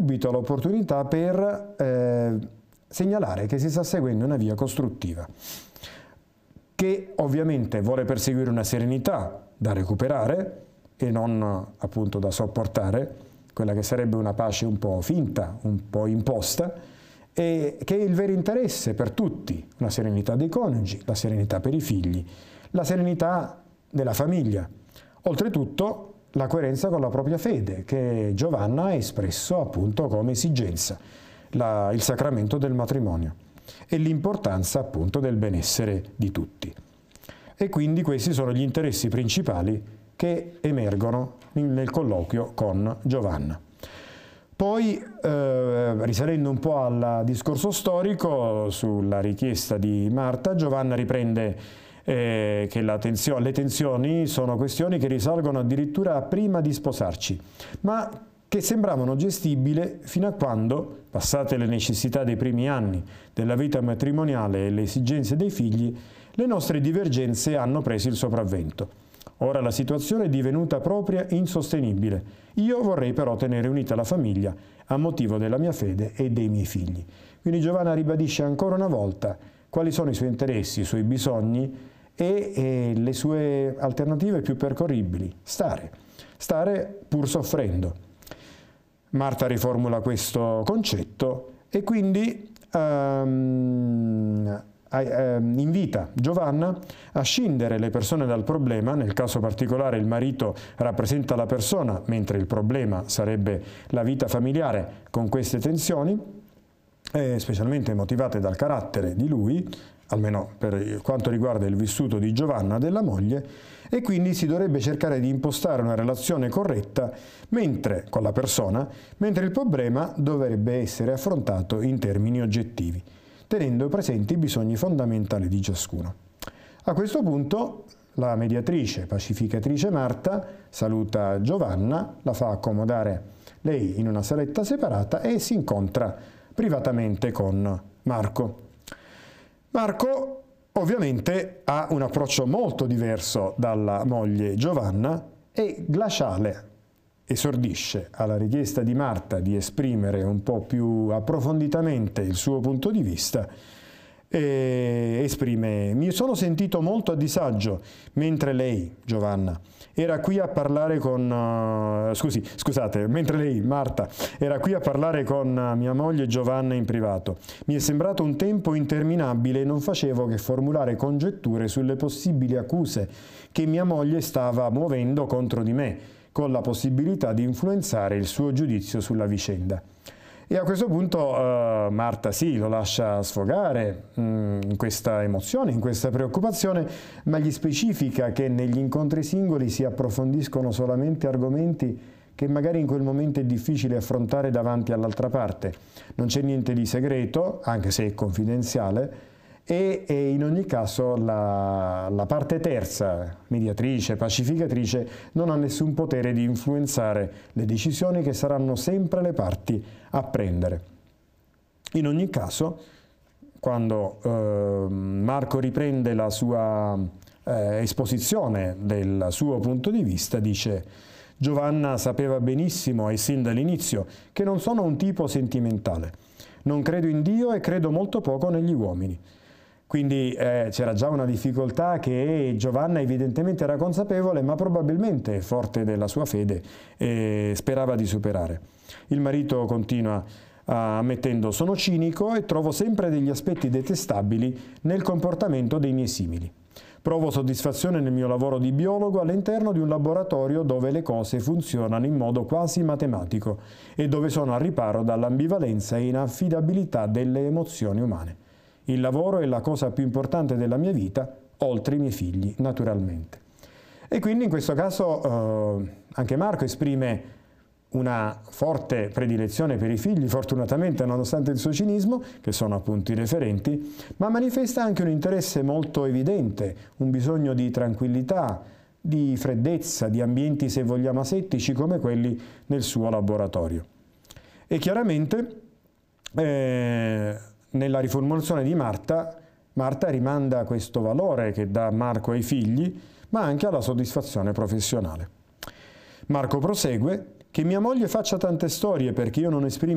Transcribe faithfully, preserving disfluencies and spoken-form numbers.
subito l'opportunità per eh, segnalare che si sta seguendo una via costruttiva, che ovviamente vuole perseguire una serenità da recuperare e non appunto da sopportare, quella che sarebbe una pace un po' finta, un po' imposta, e che è il vero interesse per tutti, la serenità dei coniugi, la serenità per i figli, la serenità della famiglia. Oltretutto la coerenza con la propria fede, che Giovanna ha espresso appunto come esigenza, la, il sacramento del matrimonio e l'importanza appunto del benessere di tutti. E quindi questi sono gli interessi principali che emergono nel colloquio con Giovanna. Poi, eh, risalendo un po' al discorso storico, sulla richiesta di Marta, Giovanna riprende eh, che la tenzio- le tensioni sono questioni che risalgono addirittura prima di sposarci, ma che sembravano gestibili fino a quando, passate le necessità dei primi anni della vita matrimoniale e le esigenze dei figli, le nostre divergenze hanno preso il sopravvento. Ora la situazione è divenuta propria e insostenibile. Io vorrei però tenere unita la famiglia a motivo della mia fede e dei miei figli. Quindi Giovanna ribadisce ancora una volta quali sono i suoi interessi, i suoi bisogni e, e le sue alternative più percorribili. Stare, stare pur soffrendo. Marta riformula questo concetto e quindi um, invita Giovanna a scindere le persone dal problema. Nel caso particolare il marito rappresenta la persona, mentre il problema sarebbe la vita familiare con queste tensioni, eh, specialmente motivate dal carattere di lui, almeno per quanto riguarda il vissuto di Giovanna della moglie, e quindi si dovrebbe cercare di impostare una relazione corretta mentre, con la persona, mentre il problema dovrebbe essere affrontato in termini oggettivi, tenendo presenti i bisogni fondamentali di ciascuno. A questo punto la mediatrice, pacificatrice Marta saluta Giovanna, la fa accomodare lei in una saletta separata e si incontra privatamente con Marco. Marco ovviamente ha un approccio molto diverso dalla moglie Giovanna e glaciale esordisce alla richiesta di Marta di esprimere un po' più approfonditamente il suo punto di vista e esprime: mi sono sentito molto a disagio mentre lei, Giovanna, era qui a parlare con uh, scusi, scusate, mentre lei, Marta, era qui a parlare con mia moglie Giovanna in privato. Mi è sembrato un tempo interminabile e non facevo che formulare congetture sulle possibili accuse che mia moglie stava muovendo contro di me, con la possibilità di influenzare il suo giudizio sulla vicenda. E a questo punto uh, Marta sì, lo lascia sfogare mh, in questa emozione, in questa preoccupazione, ma gli specifica che negli incontri singoli si approfondiscono solamente argomenti che magari in quel momento è difficile affrontare davanti all'altra parte. Non c'è niente di segreto, anche se è confidenziale, e, e in ogni caso la, la parte terza, mediatrice, pacificatrice, non ha nessun potere di influenzare le decisioni che saranno sempre le parti a prendere. In ogni caso, quando eh, Marco riprende la sua eh, esposizione del suo punto di vista, dice: Giovanna sapeva benissimo e sin dall'inizio che non sono un tipo sentimentale. Non credo in Dio e credo molto poco negli uomini. Quindi eh, c'era già una difficoltà che Giovanna evidentemente era consapevole, ma probabilmente, forte della sua fede, eh, sperava di superare. Il marito continua ammettendo: sono cinico e trovo sempre degli aspetti detestabili nel comportamento dei miei simili. Provo soddisfazione nel mio lavoro di biologo all'interno di un laboratorio dove le cose funzionano in modo quasi matematico e dove sono al riparo dall'ambivalenza e inaffidabilità delle emozioni umane. Il lavoro è la cosa più importante della mia vita, oltre i miei figli, naturalmente. E quindi in questo caso eh, anche Marco esprime una forte predilezione per i figli, fortunatamente, nonostante il suo cinismo, che sono appunto i referenti, ma manifesta anche un interesse molto evidente, un bisogno di tranquillità, di freddezza, di ambienti, se vogliamo, asettici come quelli nel suo laboratorio. E chiaramente eh, nella riformulazione di Marta, Marta rimanda questo valore che dà Marco ai figli, ma anche alla soddisfazione professionale. Marco prosegue: che mia moglie faccia tante storie perché io non esprimo